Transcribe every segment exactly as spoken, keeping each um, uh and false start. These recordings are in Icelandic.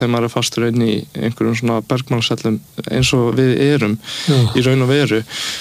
þegar maður er fastur inn í einhverjum svona bergmálsellum eins og við erum Já. Í raun og veru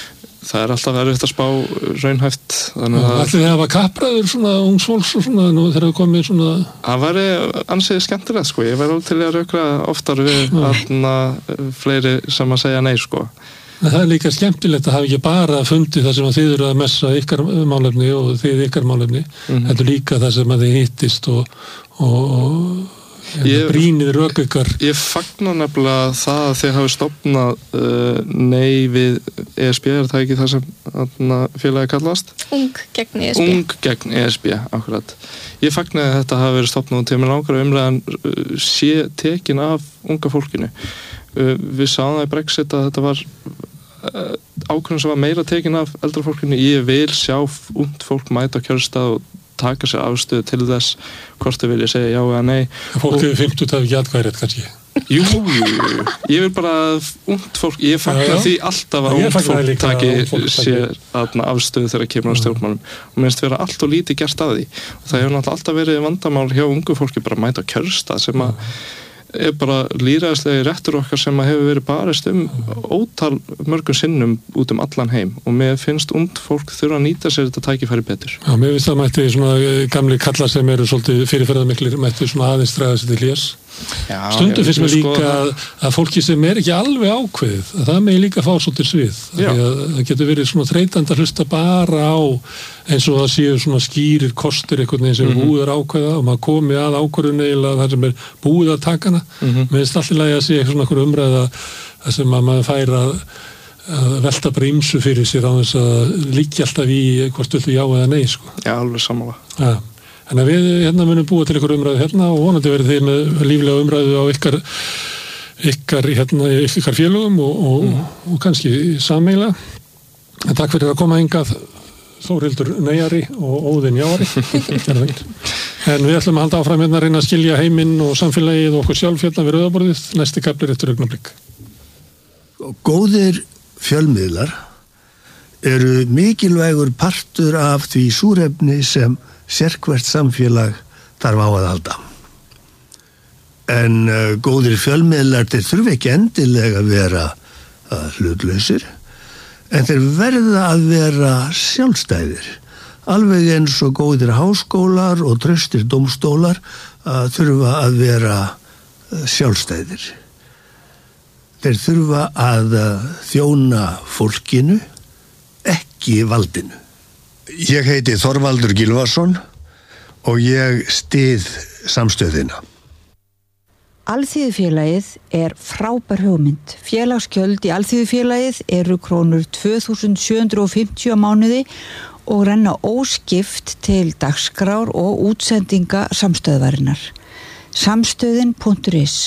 það er alltaf verið að spá raunhæft þannig að Ætlið þið að hafa kappræður svona ungs fólks og svona nú þegar það komið svona Það væri ansið skemmtilegt sko ég væri alveg til að rökra oftar við aðna fleiri sem að segja nei sko En það er líka skemmtilegt að hafa ekki bara fundið það sem að þið eru að messa ykkar málefni og þið ykkar málefni mm-hmm. Þetta er líka það sem að þið hittist og, og, og Ég, brýnið rök ykkar Ég fagna nefnilega það að þið hafi stofnað uh, nei við E S B er það ekki það sem atna, félagi kallast? Ung gegn E S B Ung gegn E S B, akkurat Ég fagna að þetta hafi verið stofnað til mér langar umræðan uh, sé tekin af unga fólkinu uh, Við sáum það í Brexit að þetta var uh, ákveðin sem var meira tekin af eldra fólkinu Ég vil sjá ungt fólk mæta á kjörstað og taka sér afstöðu til þess hvort þau vilja segja já eða nei Fólk hefur fimmtugt hafi ekki atkvæðið kannski Jú, jú, jú, ég vil bara að ungt fólk, ég fagna því alltaf að ungt fólk taki sér afstöðu þegar kemur á stjórnmálum og minnst vera allt og lítið gert af því og það hefur náttúrulega alltaf verið vandamál hjá ungu fólki bara að mæta á kjörstað sem að er bara lýðræðislegi réttur okkar sem að hefur verið barist um ótal mörgum sinnum út um allan heim og mér finnst ungt fólk þurfa að nýta sér þetta tækifæri betur. Já, mér finnst það mætti svona gamli kallar sem eru svolítið fyrirferðarmiklir mætti svona aðeins draga sér til hlés. Stundum finnst mér líka að, að fólki sem er ekki alveg ákveðið að það megi líka fá svolítið svið. Það getur verið svona þreytandi að hlusta bara á eins og það séu svona skýrir kostir einhvern veginn sem mm-hmm. búið er ákveða og maður komi að ákvörðun eiginlega þar sem er búið að taka hana. Mm-hmm. Mér finnst alltaf lagi að sé svona einhver umræða þar sem að maður fær að, að velta bara ýmsu fyrir sér á þess að líkja alltaf í hvort viltu já eða nei sko. Já, alveg sammála. Ja. En að við hérna munum búa til ykkur umræðu hérna og vonandi verið þið með líflega umræðu á ykkar ykkar, hérna, ykkar félögum og, og, mm. og, og kannski sameiginlega. En takk fyrir að koma hingað Þórhildur Neyjari og Óðinn Jáari. En við ætlum að halda áfram hérna að reyna að skilja heiminn og samfélagið og okkur sjálf hérna við rauðaborðið. Næsti kaplir eftir augnablik. Góðir fjölmiðlar eru mikilvægur partur af því súrefni sem sérhvert samfélag þarf á að halda. En uh, góðir fjölmiðlar þeir þurfa ekki endilega að vera uh, hlutlausir, en þeir verða að vera sjálfstæðir. Alveg eins og góðir háskólar og traustir dómstólar uh, þurfa að vera uh, sjálfstæðir. Þeir þurfa að uh, þjóna fólkinu, ekki valdinu. Ég heiti Þorvaldur Gylfason og ég styð samstöðina. Alþýðufélagið er frábær hugmynd. Félagsgjöld í Alþýðufélagið eru krónur tvö þúsund sjö hundruð fimmtíu á mánuði og renna óskipt til dagskrár og útsendinga samstöðvarinnar. Samstöðin punktur is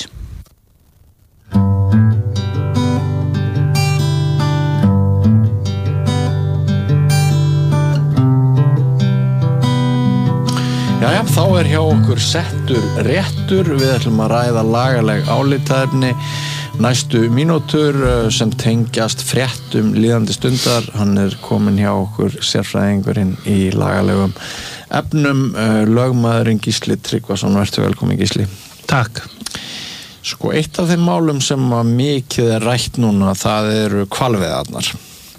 Jæja, þá er hjá okkur settur réttur, við ætlum að ræða lagaleg álitaefni næstu mínútur sem tengjast fréttum líðandi stundar. Hann er komin hjá okkur sérfræðingurinn í lagalegum efnum, lögmaðurinn Gísli Tryggvason. Vertu velkomin, Gísli. Takk. Sko, eitt af þeim málum sem að mikið er rætt núna, það eru hvalveiðarnar.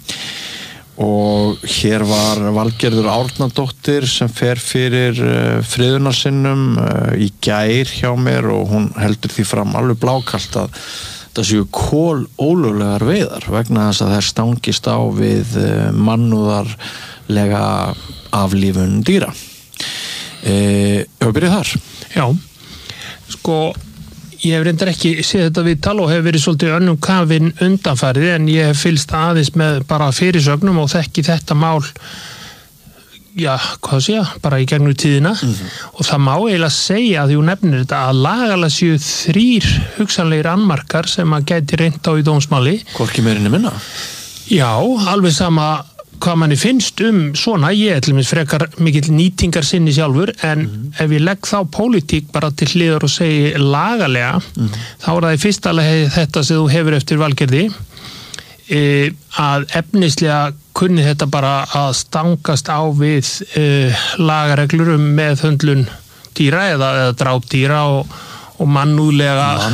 Og hér var Valgerður Árnadóttir sem fer fyrir uh, friðunarsinnum uh, í gær hjá mér og hún heldur því fram alveg blákalt að það séu kol ólöglegar veiðar vegna þess að þær stangist á við uh, mannúðarlega aflífun dýra. Uh, Ég vil byrja þar. Já, sko ég hef reyndar ekki séð þetta viðtal og hef verið svolítið önnum kafinn undanfarið en ég hef fylgst aðeins með bara fyrirsögnum og þekki þetta mál já, hvað sé ég, bara í gegnum tíðina mm-hmm. og það má eiginlega segja að því hún nefnir þetta að lagalega séu þrýr hugsanlegir annmarkar sem að gæti reynt á í dómsmáli. Hvorki meirinni minna? Já, alveg sama hvað manni finnst um svona, ég ætlum að frekar mikill nýtingar sinni sjálfur en mm-hmm. ef ég legg þá pólitík bara til hliðar og segi lagalega mm-hmm. þá er það í fyrsta lagi þetta sem þú hefur eftir Valgerði e, að efnislega kunni þetta bara að stangast á við e, lagareglur um meðhöndlun dýra eða, eða drápdýra og, og mannúðlega